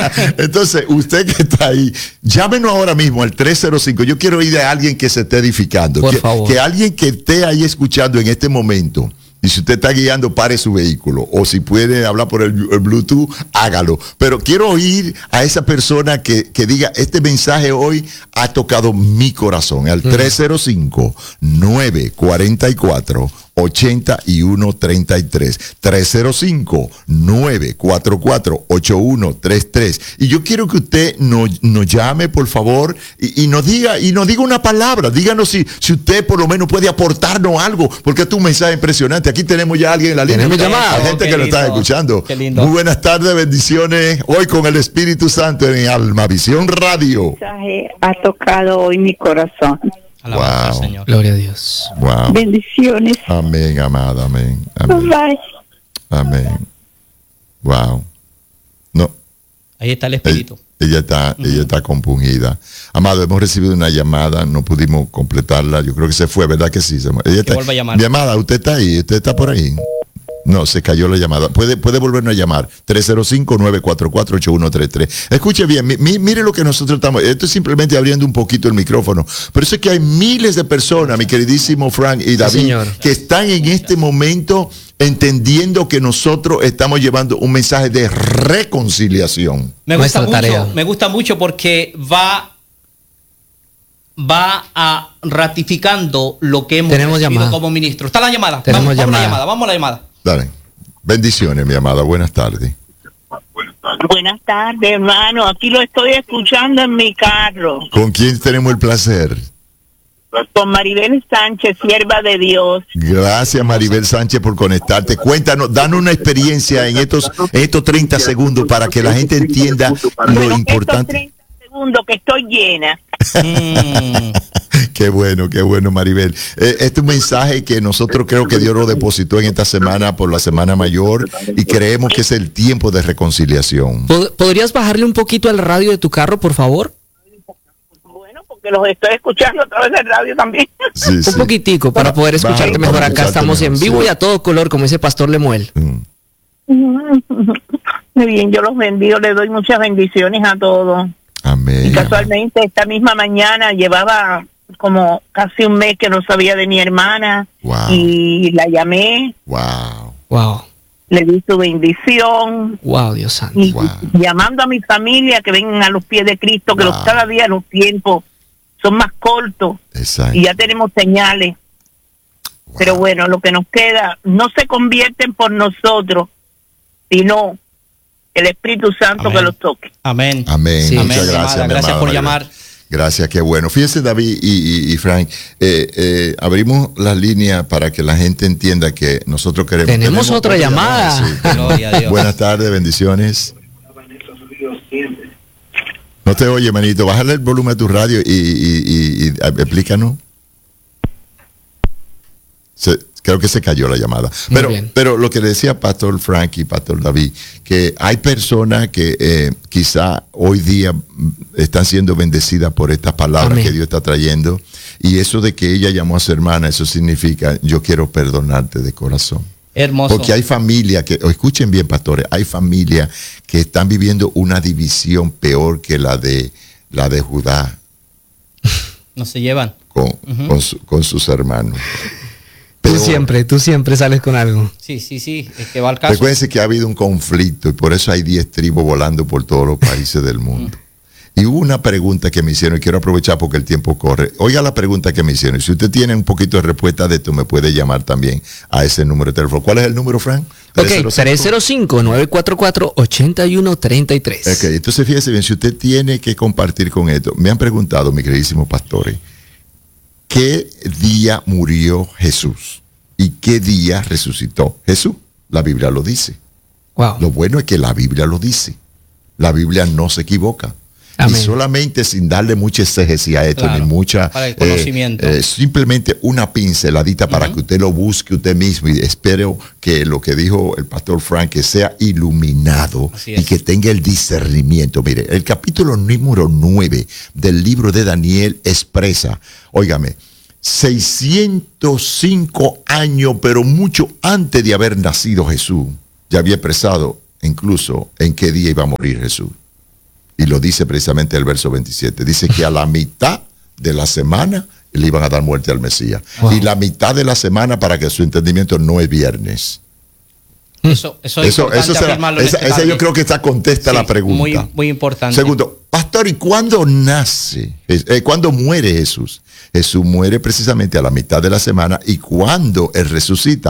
Entonces, usted que está ahí, llámenos ahora mismo al 305. Yo quiero oír de alguien que se esté edificando. Por favor. Que alguien que esté ahí escuchando en este momento. Y si usted está guiando, pare su vehículo. O si puede hablar por el Bluetooth, hágalo. Pero quiero oír a esa persona que diga, este mensaje hoy ha tocado mi corazón. Al 305-944-8133. 305-944-8133. Y yo quiero que usted nos llame, por favor, y nos diga una palabra. Díganos si usted por lo menos puede aportarnos algo, porque es un mensaje impresionante. Aquí tenemos ya a alguien en la línea. Tenemos llamada. Hay gente que lo está escuchando. Qué lindo. Muy buenas tardes, bendiciones. Hoy con el Espíritu Santo en Almavisión Radio. El mensaje ha tocado hoy mi corazón. Alabado Wow. Señor. Gloria a Dios. Wow. Bendiciones. Amén, amada. Amén. Amén. Bye. Amén. Wow. No. Ahí está el Espíritu. Ella está compungida. Amado, hemos recibido una llamada, no pudimos completarla. Yo creo que se fue, ¿verdad que sí? Ella está, vuelva a llamar. Mi amada, usted está ahí, usted está por ahí. No, se cayó la llamada. Puede volvernos a llamar. 305-944-8133. Escuche bien, mire lo que nosotros estamos. Esto es simplemente abriendo un poquito el micrófono. Pero eso es que hay miles de personas, mi queridísimo Frank y David, señor, que están en este momento entendiendo que nosotros estamos llevando un mensaje de reconciliación. Me gusta Nuestra tarea. mucho, me gusta mucho porque va ratificando lo que hemos Tenemos recibido llamada. como ministro. Está la llamada. Tenemos Vamos a la llamada. llamada. Vamos a la llamada. Dale. Bendiciones, mi amada. Buenas tardes. Buenas tardes, hermano. Aquí lo estoy escuchando en mi carro. ¿Con quién tenemos el placer? Con Maribel Sánchez, sierva de Dios. Gracias, Maribel Sánchez, por conectarte. Cuéntanos, danos una experiencia en estos 30 segundos para que la gente entienda lo Bueno, importante. estos 30 segundos que estoy llena. Qué bueno, Maribel. Este es un mensaje que nosotros creo que Dios lo depositó en esta semana por la Semana Mayor y creemos que es el tiempo de reconciliación. ¿Podrías bajarle un poquito al radio de tu carro, por favor? Bueno, porque los estoy escuchando a través del radio también. Sí, Un poquitico para poder escucharte bájalo, mejor. para Acá escucharte estamos en mejor, vivo sí. y a todo color, como dice Pastor Lemuel. Muy bien, yo los bendigo, les doy muchas bendiciones a todos. Amén. Y casualmente esta misma mañana llevaba como casi un mes que no sabía de mi hermana. Wow. Y la llamé, Wow. Wow. le di su bendición Wow, Dios santo. y Wow. llamando a mi familia que vengan a los pies de Cristo, que Wow. cada día los tiempos son más cortos Exacto. y ya tenemos señales. Wow. Pero bueno, lo que nos queda no se convierten por nosotros, sino el Espíritu Santo Amén. que los toque. Amén. Amén. Sí. Muchas Amén, gracias, amada. mi Gracias amada por Maribel. llamar. Gracias, qué bueno. Fíjense, David y Frank, abrimos las líneas para que la gente entienda que nosotros queremos. Tenemos otra llamada. Sí. Gloria a Dios. Buenas tardes, bendiciones. No te oye, manito. Bájale el volumen a tu radio y explícanos. Creo que se cayó la llamada. Muy bien. Pero lo que decía Pastor Frank y Pastor David, que hay personas que quizá hoy día están siendo bendecidas por estas palabras Amén. que Dios está trayendo. Y eso de que ella llamó a su hermana, eso significa yo quiero perdonarte de corazón. Hermoso. Porque hay familias que, escuchen bien, pastores, hay familias que están viviendo una división peor que la de Judá No se llevan. con sus hermanos. Tú siempre sales con algo. Sí. Es que va al caso. Recuérdense que ha habido un conflicto y por eso hay 10 tribus volando por todos los países del mundo. Y hubo una pregunta que me hicieron y quiero aprovechar porque el tiempo corre. Oiga la pregunta que me hicieron. Y si usted tiene un poquito de respuesta de esto, me puede llamar también a ese número de teléfono. ¿Cuál es el número, Frank? Ok, 305-944-8133. Ok, entonces fíjese bien, si usted tiene que compartir con esto, me han preguntado, mis queridísimos pastores, ¿qué día murió Jesús? ¿Y qué día resucitó Jesús? La Biblia lo dice. Wow. Lo bueno es que la Biblia lo dice. La Biblia no se equivoca. Amén. Y solamente sin darle mucha exégesis a esto, Claro, ni mucha... para el conocimiento. Simplemente una pinceladita para que usted lo busque usted mismo y espero que lo que dijo el pastor Frank, que sea iluminado Así y es. que tenga el discernimiento. Mire, el capítulo número 9 del libro de Daniel expresa, óigame, 605 años, pero mucho antes de haber nacido Jesús, ya había expresado incluso en qué día iba a morir Jesús. Y lo dice precisamente el verso 27. Dice que a la mitad de la semana le iban a dar muerte al Mesías. Wow. Y la mitad de la semana, para que su entendimiento, no es viernes. Eso es importante afirmarlo en este esa yo tarde. creo que esta contesta Sí, la pregunta. muy importante. Segundo, pastor, ¿y cuándo nace? ¿Cuándo muere Jesús? Jesús muere precisamente a la mitad de la semana, y cuando Él resucita,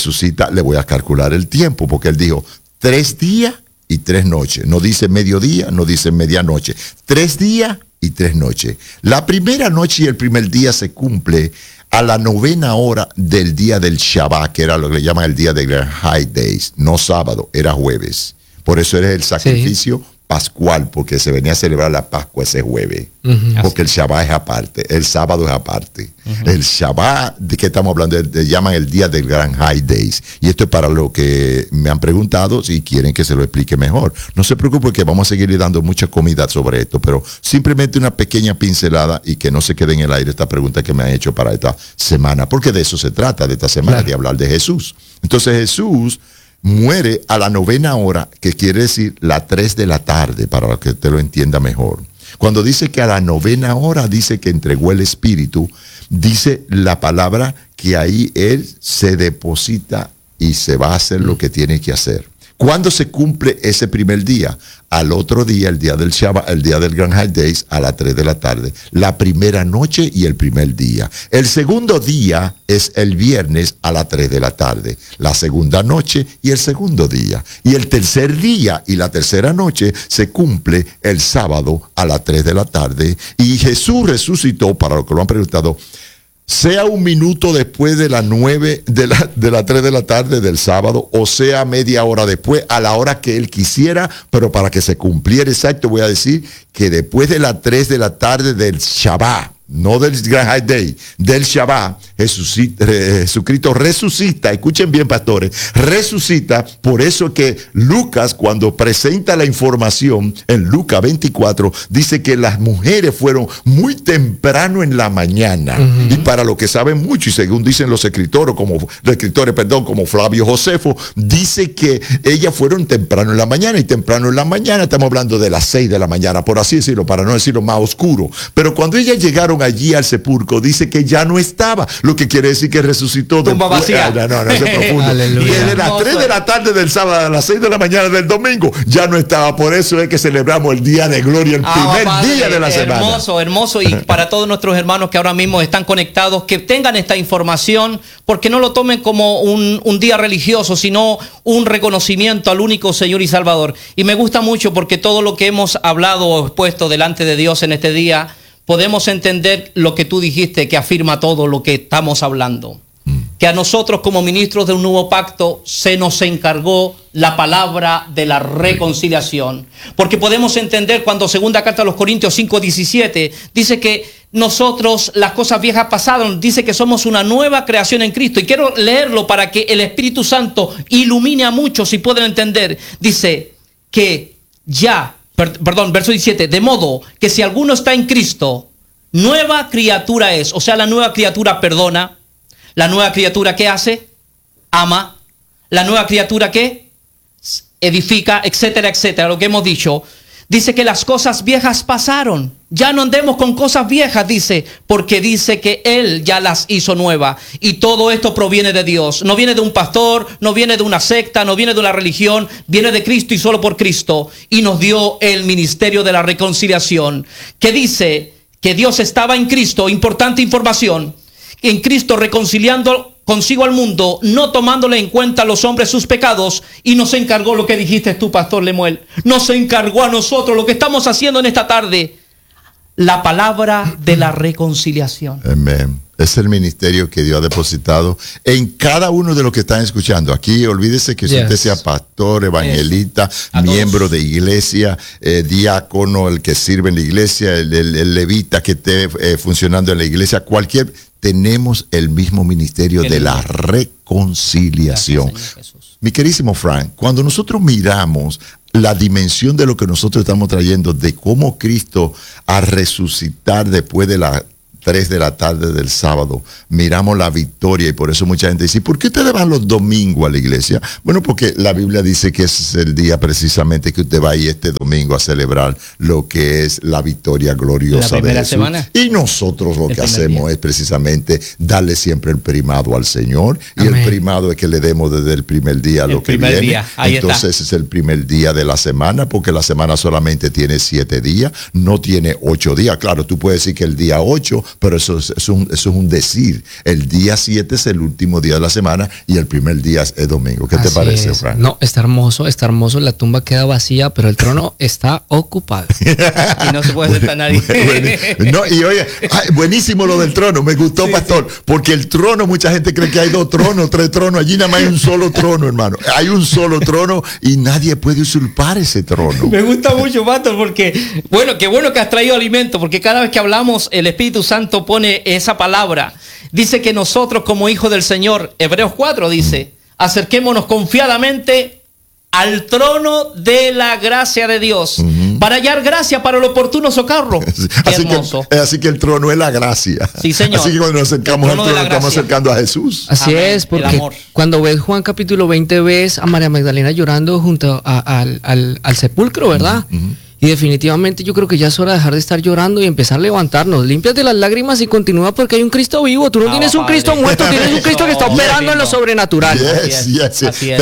le voy a calcular el tiempo, porque Él dijo 3 días y 3 noches. No dice mediodía, no dice medianoche. 3 días y 3 noches. La primera noche y el primer día se cumple a la 9ª hora del día del Shabbat, que era lo que le llaman el día de Grand High Days. No sábado, era jueves. Por eso era el sacrificio pascual, porque se venía a celebrar la Pascua ese jueves. Porque el Shabbat es aparte, el sábado es aparte. El Shabbat, ¿de qué estamos hablando? Le llaman el día del Grand High Days. Y esto es para lo que me han preguntado, si quieren que se lo explique mejor. No se preocupen, que vamos a seguirle dando mucha comida sobre esto, pero simplemente una pequeña pincelada, y que no se quede en el aire esta pregunta que me han hecho para esta semana, porque de eso se trata, de esta semana, de hablar de Jesús. Entonces Jesús muere a la 9ª hora, que quiere decir las 3 de la tarde, para que usted lo entienda mejor. Cuando dice que a la 9ª hora, dice que entregó el Espíritu, dice la palabra que ahí Él se deposita y se va a hacer lo que tiene que hacer. ¿Cuándo se cumple ese primer día? Al otro día, el día del Shabbat, el día del Grand High Days, a las 3 de la tarde. La primera noche y el primer día. El segundo día es el viernes a las 3 de la tarde. La segunda noche y el segundo día. Y el tercer día y la tercera noche se cumple el sábado a las 3 de la tarde. Y Jesús resucitó, para los que lo han preguntado, sea un minuto después de las 9 de la 3 de la tarde del sábado, o sea media hora después, a la hora que Él quisiera, pero para que se cumpliera exacto, voy a decir que después de las 3 de la tarde del Shabbat, no del Grand High Day, del Shabbat, Jesucristo resucita. Escuchen bien, pastores, resucita. Por eso que Lucas, cuando presenta la información en Lucas 24, dice que las mujeres fueron muy temprano en la mañana. Y para los que saben mucho, y según dicen los escritores, como Flavio Josefo, dice que ellas fueron temprano en la mañana, y temprano en la mañana estamos hablando de las 6 de la mañana, por así decirlo, para no decirlo más oscuro. Pero cuando ellas llegaron allí al sepulcro, dice que ya no estaba, lo que quiere decir que resucitó. Tumba vacía. No se profundo. Aleluya. Desde las 3 de la tarde del sábado a las 6 de la mañana del domingo ya no estaba. Por eso es que celebramos el día de gloria, el primer Padre, día de la semana. Hermoso. Y para todos nuestros hermanos que ahora mismo están conectados, que tengan esta información, porque no lo tomen como un día religioso, sino un reconocimiento al único Señor y Salvador. Y me gusta mucho, porque todo lo que hemos hablado o expuesto delante de Dios en este día, podemos entender lo que tú dijiste, que afirma todo lo que estamos hablando. Que a nosotros, como ministros de un nuevo pacto, se nos encargó la palabra de la reconciliación. Porque podemos entender cuando segunda carta a los Corintios 5:17 dice que nosotros, las cosas viejas pasaron, dice que somos una nueva creación en Cristo. Y quiero leerlo para que el Espíritu Santo ilumine a muchos y puedan entender. Dice que verso 17, de modo que si alguno está en Cristo, nueva criatura es. O sea, la nueva criatura perdona. La nueva criatura, ¿qué hace? Ama. La nueva criatura, ¿qué? Edifica, etcétera, etcétera. Lo que hemos dicho. Dice que las cosas viejas pasaron. Ya no andemos con cosas viejas, dice, porque dice que Él ya las hizo nuevas. Y todo esto proviene de Dios. No viene de un pastor, no viene de una secta, no viene de una religión. Viene de Cristo y solo por Cristo. Y nos dio el ministerio de la reconciliación, que dice que Dios estaba en Cristo. Importante información. En Cristo reconciliando consigo al mundo, no tomándole en cuenta a los hombres sus pecados, y nos encargó lo que dijiste tú, Pastor Lemuel. Nos encargó a nosotros lo que estamos haciendo en esta tarde, la palabra de la reconciliación. Amén. Es el ministerio que Dios ha depositado en cada uno de los que están escuchando. Aquí olvídese que si usted sea pastor, evangelista, miembro de iglesia, diácono, el que sirve en la iglesia, el levita que esté funcionando en la iglesia, tenemos el mismo ministerio de la reconciliación. Mi querísimo Frank, cuando nosotros miramos la dimensión de lo que nosotros estamos trayendo, de cómo Cristo, al resucitar después de la 3 de la tarde del sábado, miramos la victoria, y por eso mucha gente dice, ¿por qué ustedes van los domingos a la iglesia? Bueno, porque la Biblia dice que ese es el día precisamente que usted va a ir este domingo a celebrar lo que es la victoria gloriosa de Jesús. Semana. Y nosotros lo que hacemos es precisamente darle siempre el primado al Señor. Amén. Y el primado es que le demos desde el primer día lo que viene. Entonces ese es el primer día de la semana, porque la semana solamente tiene 7 días, no tiene 8 días. Claro, tú puedes decir que el día 8, pero eso es un decir. El día 7 es el último día de la semana y el primer día es domingo. ¿Qué te parece, Frank? No, está hermoso. La tumba queda vacía, pero el trono está ocupado. Y no se puede sentar nadie. No, y oye, buenísimo lo del trono, me gustó, sí, pastor, sí. Porque el trono, mucha gente cree que hay 2 tronos, 3 tronos, allí nada más hay un solo trono, hermano. Hay un solo trono y nadie puede usurpar ese trono. Me gusta mucho, pastor, porque, bueno, qué bueno que has traído alimento, porque cada vez que hablamos, el Espíritu Santo pone esa palabra. Dice que nosotros como hijos del Señor, Hebreos 4 dice, acerquémonos confiadamente al trono de la gracia de Dios, para hallar gracia para el oportuno socorro. Así que el trono es la gracia. Sí, Señor. Así que cuando nos acercamos al trono, estamos acercando a Jesús. Así Amén. Es, porque cuando ves Juan capítulo 20, ves a María Magdalena llorando junto al sepulcro, ¿verdad? Y definitivamente yo creo que ya es hora de dejar de estar llorando y empezar a levantarnos. Límpiate las lágrimas y continúa, porque hay un Cristo vivo. Tú no tienes un Cristo muerto, tienes un Cristo que está operando en lo sobrenatural. Yes.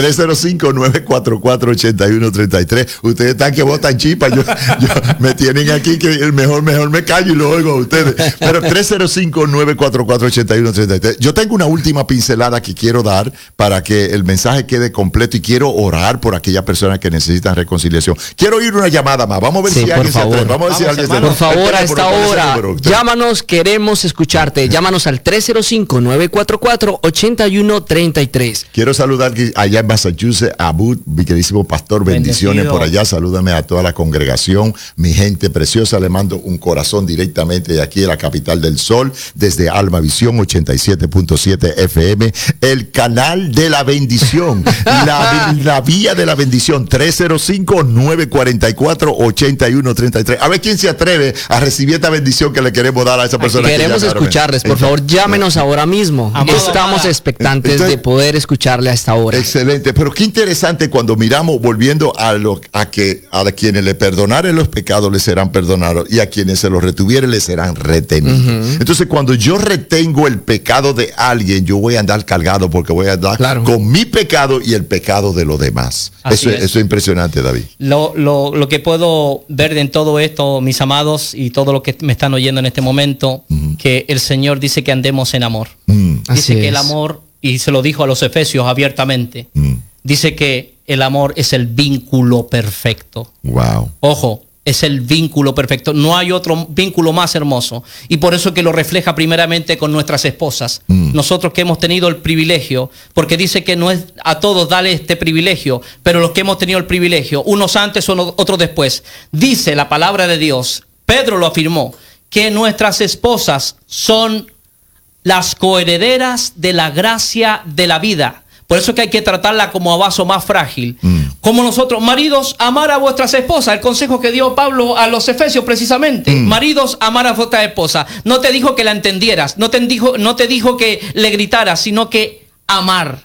305-944-8133. Ustedes están que botan chipa. Yo me tienen aquí que mejor me callo y lo oigo a ustedes. Pero 305-944-8133. Yo tengo una última pincelada que quiero dar para que el mensaje quede completo, y quiero orar por aquellas personas que necesitan reconciliación. Quiero ir una llamada más. Vamos a ver si alguien se atreve. Vamos a ver si alguien se atreve. Por favor, a esta hora, llámanos, queremos escucharte. Llámanos al 305-944-8133. Quiero saludar allá en Massachusetts a Bud, mi queridísimo pastor. Bendiciones por allá. Salúdame a toda la congregación, mi gente preciosa. Le mando un corazón directamente de aquí, de la capital del sol, desde Alma Visión 87.7 FM, el canal de la bendición, la vía de la bendición. 305-944-8133. A ver quién se atreve a recibir esta bendición que le queremos dar a esa persona. Queremos escucharles, por favor, llámenos ahora mismo. Estamos expectantes de poder escucharle a esta hora. Excelente, pero qué interesante cuando miramos, volviendo a quienes le perdonaren los pecados les serán perdonados, y a quienes se los retuvieren les serán retenidos. Entonces, cuando yo retengo el pecado de alguien, yo voy a andar cargado, porque voy a andar con mi pecado y el pecado de los demás. Eso es impresionante, David. Lo que puedo ver en todo esto, mis amados, y todo lo que me están oyendo en este momento, que el Señor dice que andemos en amor. Dice que el amor, y se lo dijo a los efesios abiertamente, dice que el amor es el vínculo perfecto. Wow. Ojo, es el vínculo perfecto. No hay otro vínculo más hermoso. Y por eso es que lo refleja primeramente con nuestras esposas. Nosotros que hemos tenido el privilegio, porque dice que no es a todos darle este privilegio, pero los que hemos tenido el privilegio, unos antes, otros después. Dice la palabra de Dios, Pedro lo afirmó, que nuestras esposas son las coherederas de la gracia de la vida. Por eso es que hay que tratarla como a vaso más frágil. Como nosotros, maridos, amar a vuestras esposas. El consejo que dio Pablo a los efesios precisamente. Maridos, amar a vuestras esposas. No te dijo que la entendieras, no te dijo que le gritaras, sino que amar.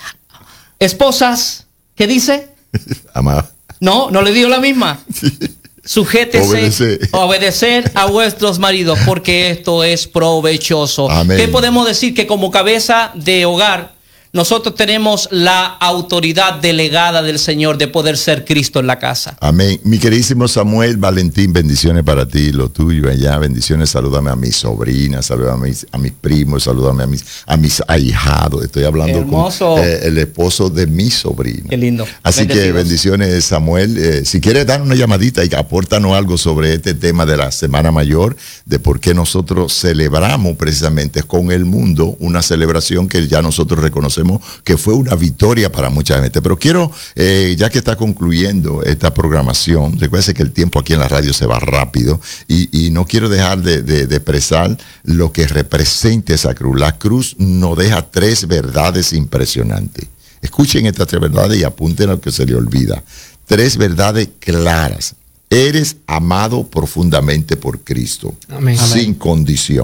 Esposas, ¿qué dice? Amar. No le dio la misma. Sujétese, obedecer a vuestros maridos, porque esto es provechoso. Amén. ¿Qué podemos decir? Que como cabeza de hogar, nosotros tenemos la autoridad delegada del Señor de poder ser Cristo en la casa. Amén. Mi queridísimo Samuel Valentín, bendiciones para ti, lo tuyo allá. Bendiciones, salúdame a mis sobrinas, salúdame a mis primos, salúdame a mis ahijados. Estoy hablando con el esposo de mi sobrina. Qué lindo. Así que bendiciones, Samuel. Si quieres dar una llamadita y apórtanos algo sobre este tema de la Semana Mayor, de por qué nosotros celebramos precisamente con el mundo una celebración que ya nosotros reconocemos que fue una victoria para mucha gente. Pero quiero, ya que está concluyendo esta programación, recuerden que el tiempo aquí en la radio se va rápido, y no quiero dejar de expresar lo que representa esa cruz. La cruz nos deja 3 verdades impresionantes. Escuchen estas 3 verdades y apunten lo que se le olvida. 3 verdades claras. Eres amado profundamente por Cristo. Amén. Sin condición.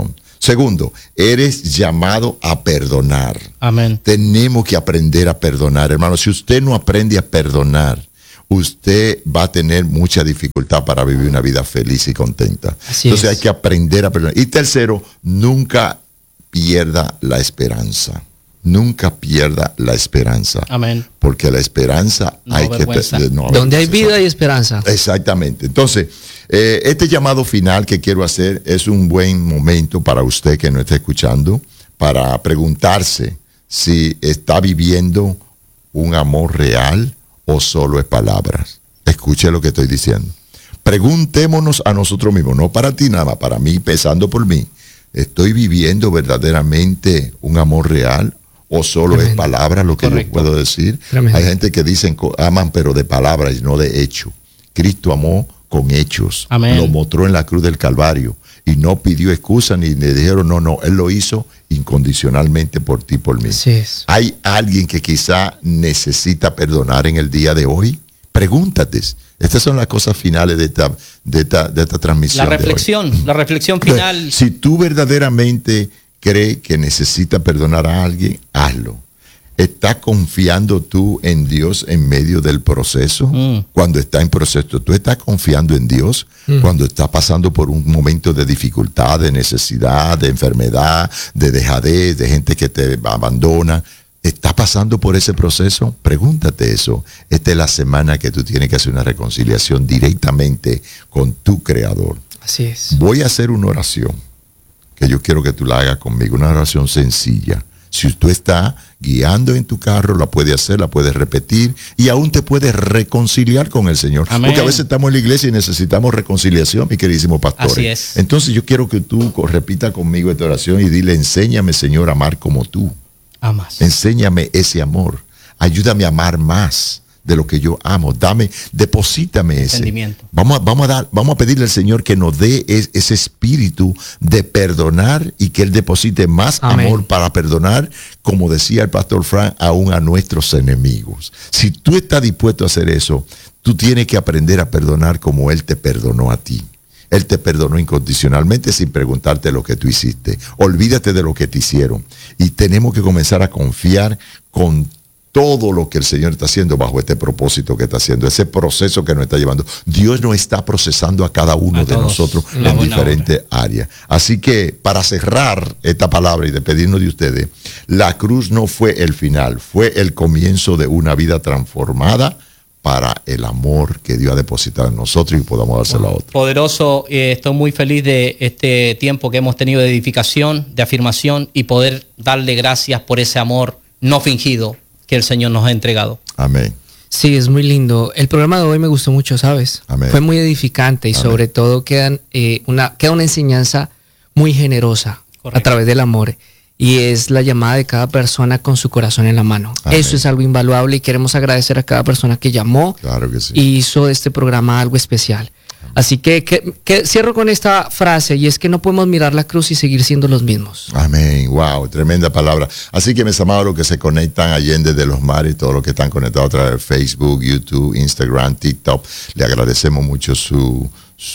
Segundo, eres llamado a perdonar. Amén. Tenemos que aprender a perdonar, hermano. Si usted no aprende a perdonar, usted va a tener mucha dificultad para vivir una vida feliz y contenta. Entonces hay que aprender a perdonar. Y tercero, nunca pierda la esperanza. Nunca pierda la esperanza. Amén. Porque la esperanza hay que... Donde hay vida hay esperanza. Exactamente. Entonces, este llamado final que quiero hacer es un buen momento para usted que nos está escuchando, para preguntarse si está viviendo un amor real o solo es palabras. Escuche lo que estoy diciendo. Preguntémonos a nosotros mismos, no para ti nada más, para mí, pensando por mí. ¿Estoy viviendo verdaderamente un amor real o solo es palabra lo que yo puedo decir? Tremendo. Hay gente que dicen aman pero de palabras y no de hecho. Cristo amó con hechos. Amén. Lo mostró en la cruz del Calvario y no pidió excusa ni le dijeron no, él lo hizo incondicionalmente por ti, por mí. ¿Hay alguien que quizá necesita perdonar en el día de hoy? Pregúntate. Estas son las cosas finales de esta transmisión. La reflexión final. Si tú verdaderamente crees que necesita perdonar a alguien, hazlo. ¿Estás confiando tú en Dios en medio del proceso? Cuando está en proceso, ¿tú estás confiando en Dios? Cuando estás pasando por un momento de dificultad, de necesidad, de enfermedad, de dejadez, de gente que te abandona. ¿Estás pasando por ese proceso? Pregúntate eso. Esta es la semana que tú tienes que hacer una reconciliación directamente con tu Creador. Así es. Voy a hacer una oración que yo quiero que tú la hagas conmigo, una oración sencilla. Si tú estás guiando en tu carro, la puedes hacer, la puedes repetir y aún te puedes reconciliar con el Señor. Amén. Porque a veces estamos en la iglesia y necesitamos reconciliación, mi queridísimo pastor. Así es. Entonces yo quiero que tú repitas conmigo esta oración y dile, enséñame, Señor, a amar como tú amas. Enséñame ese amor. Ayúdame a amar más de lo que yo amo. Deposítame ese. Vamos a pedirle al Señor que nos dé ese espíritu de perdonar y que Él deposite más amor para perdonar, como decía el pastor Frank, aún a nuestros enemigos. Si tú estás dispuesto a hacer eso, tú tienes que aprender a perdonar como Él te perdonó a ti. Él te perdonó incondicionalmente sin preguntarte lo que tú hiciste. Olvídate de lo que te hicieron. Y tenemos que comenzar a confiar con todo lo que el Señor está haciendo bajo este propósito que está haciendo, ese proceso que nos está llevando. Dios nos está procesando a cada uno de nosotros en diferentes áreas. Así que para cerrar esta palabra y despedirnos de ustedes, la cruz no fue el final, fue el comienzo de una vida transformada para el amor que Dios ha depositado en nosotros y podamos dárselo a otros. Poderoso, estoy muy feliz de este tiempo que hemos tenido de edificación, de afirmación y poder darle gracias por ese amor no fingido que el Señor nos ha entregado. Amén. Sí, es muy lindo. El programa de hoy me gustó mucho, ¿sabes? Amén. Fue muy edificante y sobre todo queda una enseñanza muy generosa. Correcto. A través del amor. Y es la llamada de cada persona con su corazón en la mano. Amén. Eso es algo invaluable y queremos agradecer a cada persona que llamó. Claro que sí. Y hizo de este programa algo especial. Así que cierro con esta frase y es que no podemos mirar la cruz y seguir siendo los mismos. Amén, wow, tremenda palabra. Así que mis amados, los que se conectan allende de los mares, todos los que están conectados a través de Facebook, YouTube, Instagram, TikTok, le agradecemos mucho su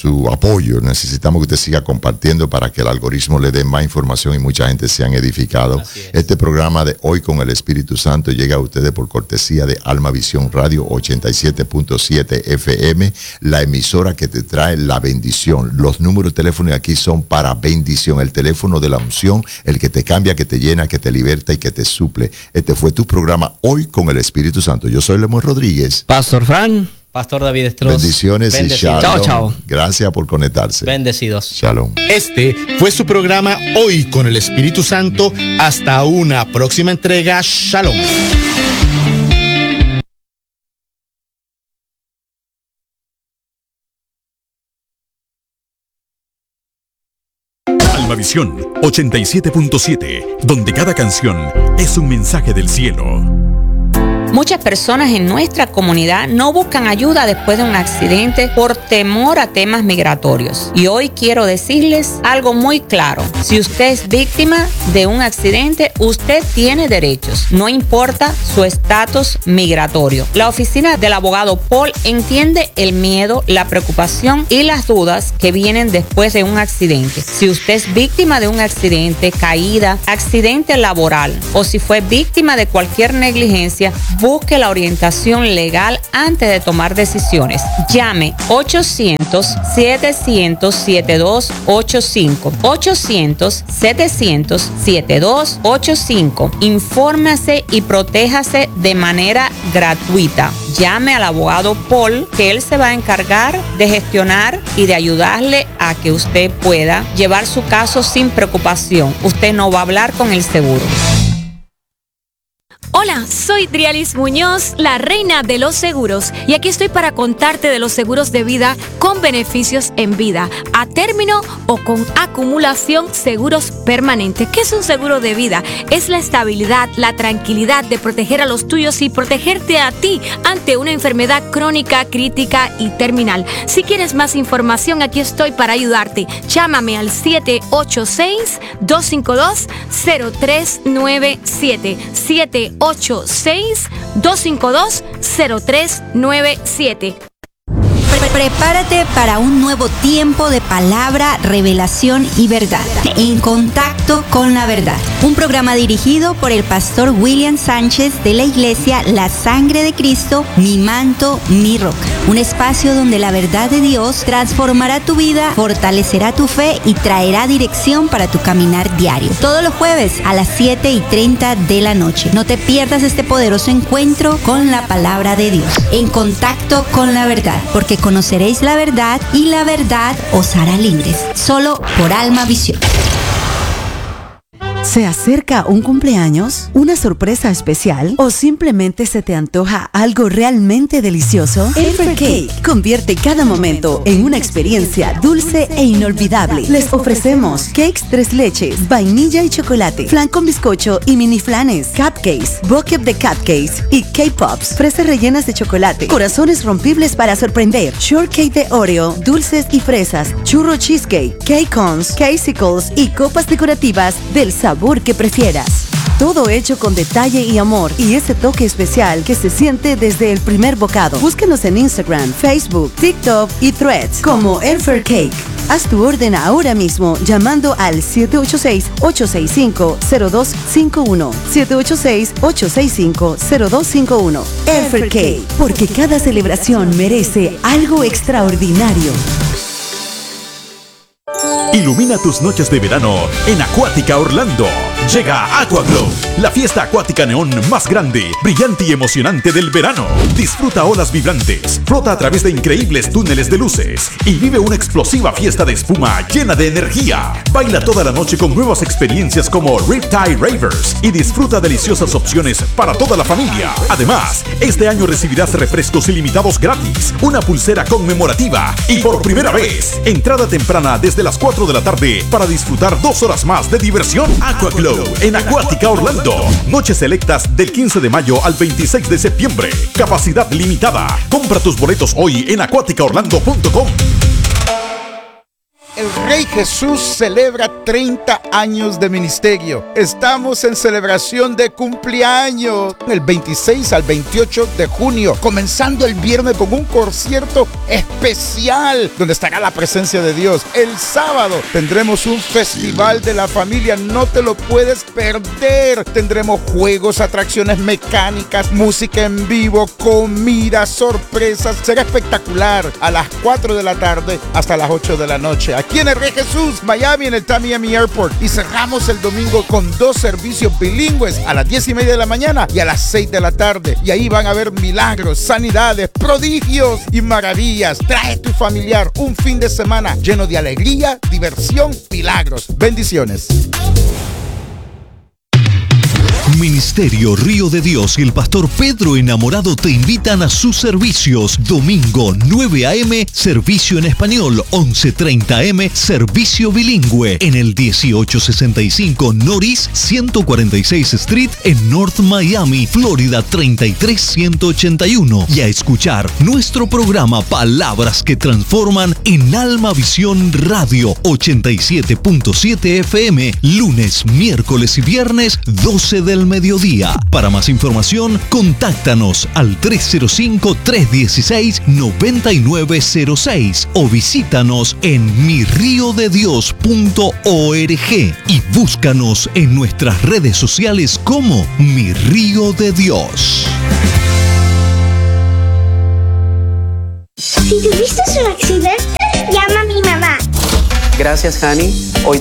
apoyo. Necesitamos que usted siga compartiendo para que el algoritmo le dé más información y mucha gente sean edificados. Este programa de Hoy con el Espíritu Santo llega a ustedes por cortesía de Alma Visión Radio 87.7 FM, la emisora que te trae la bendición. Los números de teléfono aquí son para bendición. El teléfono de la unción, el que te cambia, que te llena, que te liberta y que te suple. Este fue tu programa Hoy con el Espíritu Santo. Yo soy Lemuel Rodríguez. Pastor Fran. Pastor David Estros. Bendiciones y shalom. Chao, chao. Gracias por conectarse. Bendecidos. Shalom. Este fue su programa Hoy con el Espíritu Santo. Hasta una próxima entrega. Shalom. Almavisión 87.7, donde cada canción es un mensaje del cielo. Muchas personas en nuestra comunidad no buscan ayuda después de un accidente por temor a temas migratorios. Y hoy quiero decirles algo muy claro. Si usted es víctima de un accidente, usted tiene derechos, no importa su estatus migratorio. La oficina del abogado Paul entiende el miedo, la preocupación y las dudas que vienen después de un accidente. Si usted es víctima de un accidente, caída, accidente laboral o si fue víctima de cualquier negligencia, busque la orientación legal antes de tomar decisiones. Llame 800-700-7285. 800-700-7285. Infórmese y protéjase de manera gratuita. Llame al abogado Paul, que él se va a encargar de gestionar y de ayudarle a que usted pueda llevar su caso sin preocupación. Usted no va a hablar con el seguro. Hola, soy Drialis Muñoz, la reina de los seguros, y aquí estoy para contarte de los seguros de vida con beneficios en vida, a término o con acumulación, seguros permanentes. ¿Qué es un seguro de vida? Es la estabilidad, la tranquilidad de proteger a los tuyos y protegerte a ti ante una enfermedad crónica, crítica y terminal. Si quieres más información, aquí estoy para ayudarte. Llámame al 786-252-0397. 786-252-0397. Prepárate para un nuevo tiempo de palabra, revelación y verdad. En Contacto con la Verdad. Un programa dirigido por el pastor William Sánchez de la iglesia La Sangre de Cristo, Mi Manto, Mi Roca. Un espacio donde la verdad de Dios transformará tu vida, fortalecerá tu fe y traerá dirección para tu caminar diario. Todos los jueves a las 7:30 de la noche. No te pierdas este poderoso encuentro con la palabra de Dios. En Contacto con la Verdad. Porque conoceréis la verdad y la verdad os hará libres. Solo por Alma Visión. ¿Se acerca un cumpleaños, una sorpresa especial o simplemente se te antoja algo realmente delicioso? Elfer Cake convierte cada momento en una experiencia dulce e inolvidable. Les ofrecemos cakes 3 leches, vainilla y chocolate, flan con bizcocho y mini flanes, cupcakes, bucket de cupcakes y K-Pops, fresas rellenas de chocolate, corazones rompibles para sorprender, shortcake de Oreo, dulces y fresas, churro cheesecake, cake cones, casicles y copas decorativas del sabor que prefieras. Todo hecho con detalle y amor y ese toque especial que se siente desde el primer bocado. Búsquenos en Instagram, Facebook, TikTok y Threads como Elfer Cake. Haz tu orden ahora mismo llamando al 786-865-0251. 786-865-0251. Elfer Cake, porque cada celebración merece algo extraordinario. Ilumina tus noches de verano en Acuática Orlando. Llega Aquaglow, la fiesta acuática neón más grande, brillante y emocionante del verano. Disfruta olas vibrantes, flota a través de increíbles túneles de luces y vive una explosiva fiesta de espuma llena de energía. Baila toda la noche con nuevas experiencias como Riptide Ravers y disfruta deliciosas opciones para toda la familia. Además, este año recibirás refrescos ilimitados gratis, una pulsera conmemorativa y por primera vez, entrada temprana desde las 4 de la tarde para disfrutar 2 horas más de diversión. Aquaglow en Acuática Orlando. Noches selectas del 15 de mayo al 26 de septiembre. Capacidad limitada. Compra tus boletos hoy en acuaticaorlando.com. El Rey Jesús celebra 30 años de ministerio. Estamos en celebración de cumpleaños. El 26 al 28 de junio. Comenzando el viernes con un concierto especial donde estará la presencia de Dios. El sábado tendremos un festival de la familia. No te lo puedes perder. Tendremos juegos, atracciones mecánicas, música en vivo, comida, sorpresas. Será espectacular. A las 4 de la tarde hasta las 8 de la noche. Aquí en el Rey Jesús, Miami, en el Miami Airport. Y cerramos el domingo con 2 servicios bilingües a las 10:30 de la mañana y a las 6 de la tarde. Y ahí van a haber milagros, sanidades, prodigios y maravillas. Trae tu familiar un fin de semana lleno de alegría, diversión, milagros. Bendiciones. Ministerio Río de Dios y el pastor Pedro Enamorado te invitan a sus servicios. Domingo 9 a.m., servicio en español, 11:30 a.m., servicio bilingüe, en el 1865 Norris 146 Street en North Miami, Florida 33181. Y a escuchar nuestro programa Palabras que Transforman en Alma Visión Radio 87.7 FM, lunes, miércoles y viernes 12 del mediodía. Para más información, contáctanos al 305-316-9906 o visítanos en mirriodedios.org y búscanos en nuestras redes sociales como Mi Río de Dios. Si tuviste un accidente, llama a mi mamá. Gracias, Hani. Hoy